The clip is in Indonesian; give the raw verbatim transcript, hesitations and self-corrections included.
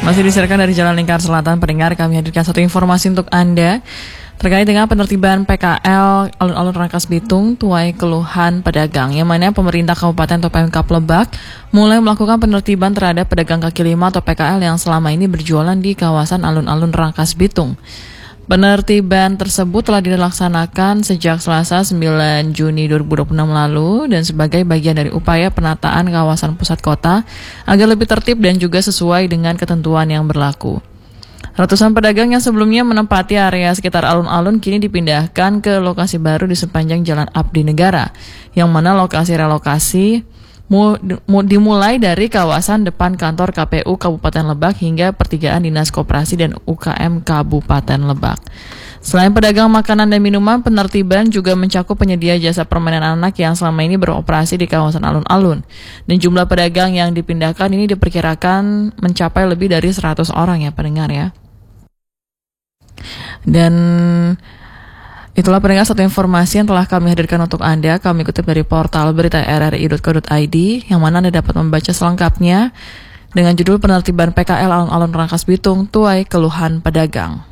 Masih disiarkan dari Jalan Lingkar Selatan, pendengar, kami hadirkan satu informasi untuk Anda terkait dengan penertiban P K L alun-alun Rangkas Bitung tuai keluhan pedagang, yang mana pemerintah Kabupaten atau Pemkab Lebak mulai melakukan penertiban terhadap pedagang kaki lima atau P K L yang selama ini berjualan di kawasan alun-alun Rangkas Bitung. Penertiban tersebut telah dilaksanakan sejak Selasa sembilan Juni dua ribu dua puluh enam lalu dan sebagai bagian dari upaya penataan kawasan pusat kota agar lebih tertib dan juga sesuai dengan ketentuan yang berlaku. Ratusan pedagang yang sebelumnya menempati area sekitar alun-alun kini dipindahkan ke lokasi baru di sepanjang Jalan Abdi Negara, yang mana lokasi relokasi dimulai dari kawasan depan kantor K P U Kabupaten Lebak hingga pertigaan Dinas Koperasi dan U K M Kabupaten Lebak. Selain pedagang makanan dan minuman, penertiban juga mencakup penyedia jasa permainan anak yang selama ini beroperasi di kawasan alun-alun. Dan jumlah pedagang yang dipindahkan ini diperkirakan mencapai lebih dari seratus orang ya pendengar ya. Dan itulah pendengar satu informasi yang telah kami hadirkan untuk Anda. Kami kutip dari portal berita r r i dot co dot i d, yang mana Anda dapat membaca selengkapnya dengan judul penertiban P K L alun-alun Rangkas Bitung tuai keluhan pedagang.